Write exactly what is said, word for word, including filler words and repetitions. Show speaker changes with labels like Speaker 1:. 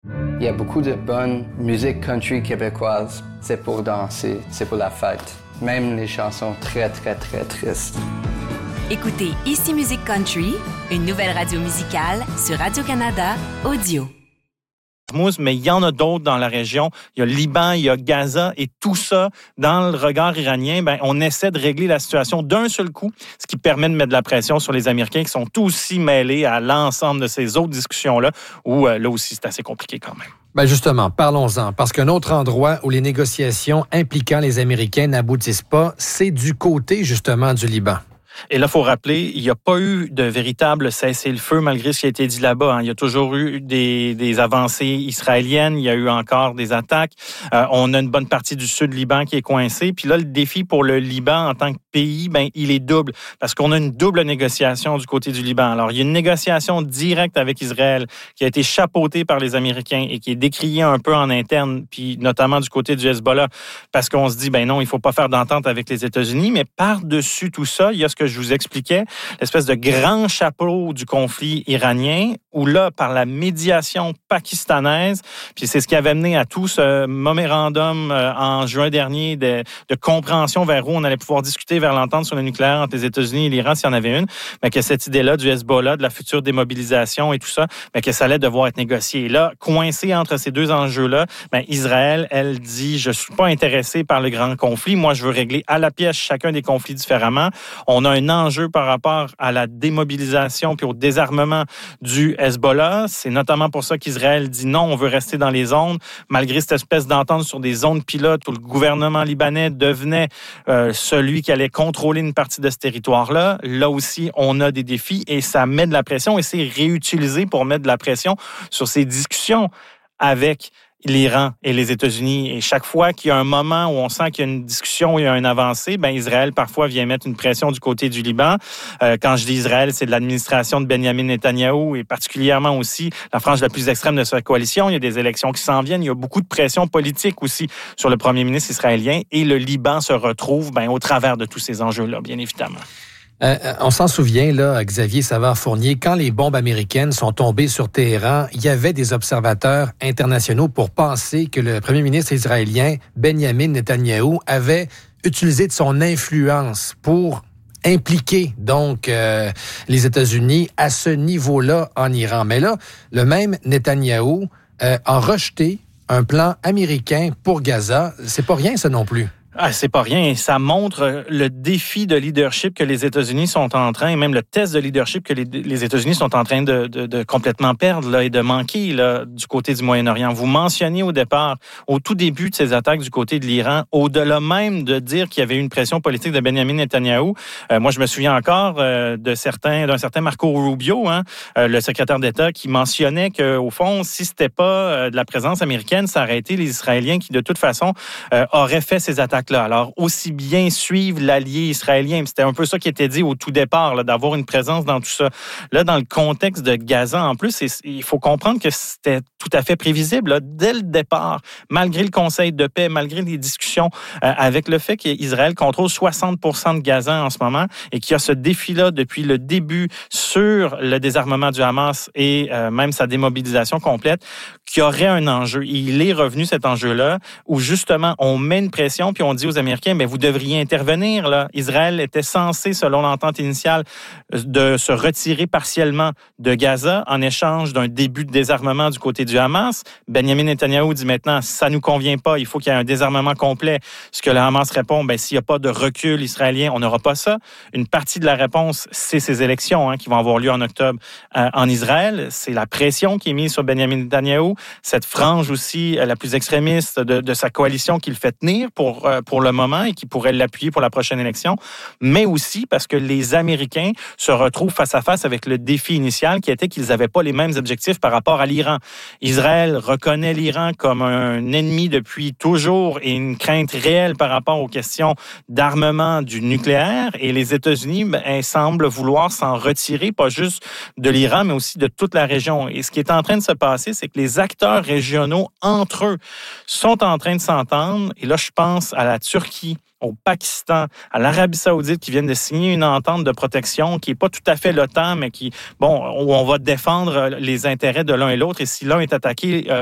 Speaker 1: Il y a beaucoup de bonne musique country québécoise. C'est pour danser, c'est pour la fête. Même les chansons très, très, très tristes.
Speaker 2: Écoutez Ici Musique Country, une nouvelle radio musicale sur Radio-Canada Audio.
Speaker 3: Mais il y en a d'autres dans la région. Il y a le Liban, il y a Gaza, et tout ça, dans le regard iranien, ben, on essaie de régler la situation d'un seul coup, ce qui permet de mettre de la pression sur les Américains qui sont aussi mêlés à l'ensemble de ces autres discussions-là, où euh, là aussi, c'est assez compliqué quand même.
Speaker 4: Ben justement, parlons-en, parce qu'un autre endroit où les négociations impliquant les Américains n'aboutissent pas, c'est du côté, justement, du Liban.
Speaker 3: Et là, il faut rappeler, il n'y a pas eu de véritable cessez-le-feu malgré ce qui a été dit là-bas. Hein. Il y a toujours eu des, des avancées israéliennes, il y a eu encore des attaques. Euh, on a une bonne partie du sud Liban qui est coincée. Puis là, le défi pour le Liban en tant que pays, ben, il est double, parce qu'on a une double négociation du côté du Liban. Alors, il y a une négociation directe avec Israël qui a été chapeautée par les Américains et qui est décriée un peu en interne, puis notamment du côté du Hezbollah, parce qu'on se dit, ben non, il ne faut pas faire d'entente avec les États-Unis, mais par-dessus tout ça, il y a ce que je vous expliquais, l'espèce de grand chapeau du conflit iranien, où là, par la médiation pakistanaise, puis c'est ce qui avait mené à tout ce mémorandum euh, en juin dernier de, de compréhension vers où on allait pouvoir discuter vers l'entente sur le nucléaire entre les États-Unis et l'Iran, s'il y en avait une, mais que cette idée-là du Hezbollah, de la future démobilisation et tout ça, mais que ça allait devoir être négocié. Et là, coincé entre ces deux enjeux-là, ben Israël, elle dit, je suis pas intéressé par le grand conflit, moi je veux régler à la pièce chacun des conflits différemment. On a un enjeu par rapport à la démobilisation puis au désarmement du Hezbollah. C'est notamment pour ça qu'Israël dit non, on veut rester dans les zones, malgré cette espèce d'entente sur des zones pilotes où le gouvernement libanais devenait euh, celui qui allait contrôler une partie de ce territoire-là. Là aussi, on a des défis et ça met de la pression et c'est réutilisé pour mettre de la pression sur ces discussions avec l'Iran et les États-Unis. Et chaque fois qu'il y a un moment où on sent qu'il y a une discussion, il y a une avancée, ben Israël parfois vient mettre une pression du côté du Liban. Euh, quand je dis Israël, c'est de l'administration de Benjamin Netanyahou et particulièrement aussi la frange la plus extrême de sa coalition. Il y a des élections qui s'en viennent. Il y a beaucoup de pression politique aussi sur le premier ministre israélien et le Liban se retrouve ben, au travers de tous ces enjeux-là, bien évidemment.
Speaker 4: Euh, on s'en souvient, là, Xavier Savard-Fournier, quand les bombes américaines sont tombées sur Téhéran, il y avait des observateurs internationaux pour penser que le premier ministre israélien, Benjamin Netanyahou, avait utilisé de son influence pour impliquer donc euh, les États-Unis à ce niveau-là en Iran. Mais là, le même Netanyahou euh, a rejeté un plan américain pour Gaza. C'est pas rien, ça non plus.
Speaker 3: Ah, c'est pas rien. Ça montre le défi de leadership que les États-Unis sont en train, et même le test de leadership que les, les États-Unis sont en train de, de, de complètement perdre là, et de manquer là, du côté du Moyen-Orient. Vous mentionniez au départ, au tout début de ces attaques du côté de l'Iran, au-delà même de dire qu'il y avait eu une pression politique de Benjamin Netanyahou, euh, moi je me souviens encore euh, de certains, d'un certain Marco Rubio, hein, euh, le secrétaire d'État, qui mentionnait qu'au fond, si c'était pas euh, de la présence américaine, ça aurait été les Israéliens qui de toute façon euh, auraient fait ces attaques là. Alors, aussi bien suivre l'allié israélien. C'était un peu ça qui était dit au tout départ, là, d'avoir une présence dans tout ça. Là, dans le contexte de Gaza, en plus, il faut comprendre que c'était tout à fait prévisible. Là, dès le départ, malgré le Conseil de paix, malgré les discussions, euh, avec le fait qu'Israël contrôle soixante pour cent de Gaza en ce moment et qu'il y a ce défi-là depuis le début sur le désarmement du Hamas et euh, même sa démobilisation complète, qu'il y aurait un enjeu. Il est revenu cet enjeu-là où, justement, on met une pression puis on dit aux Américains, mais vous devriez intervenir. Là. Israël était censé, selon l'entente initiale, de se retirer partiellement de Gaza en échange d'un début de désarmement du côté du Hamas. Benjamin Netanyahou dit maintenant, ça nous convient pas, il faut qu'il y ait un désarmement complet. Ce que le Hamas répond, ben s'il n'y a pas de recul israélien, on n'aura pas ça. Une partie de la réponse, c'est ces élections hein, qui vont avoir lieu en octobre euh, en Israël. C'est la pression qui est mise sur Benjamin Netanyahou, cette frange aussi euh, la plus extrémiste de, de sa coalition qui le fait tenir pour, euh, pour le moment et qui pourrait l'appuyer pour la prochaine élection, mais aussi parce que les Américains se retrouvent face à face avec le défi initial qui était qu'ils n'avaient pas les mêmes objectifs par rapport à l'Iran. Israël reconnaît l'Iran comme un ennemi depuis toujours et une crainte réelle par rapport aux questions d'armement du nucléaire et les États-Unis ben, semblent vouloir s'en retirer, pas juste de l'Iran, mais aussi de toute la région. Et ce qui est en train de se passer, c'est que les acteurs régionaux, entre eux, sont en train de s'entendre. Et là, je pense à la Turquie, au Pakistan, à l'Arabie Saoudite qui viennent de signer une entente de protection qui n'est pas tout à fait l'OTAN, mais qui, bon, où on va défendre les intérêts de l'un et l'autre. Et si l'un est attaqué, euh,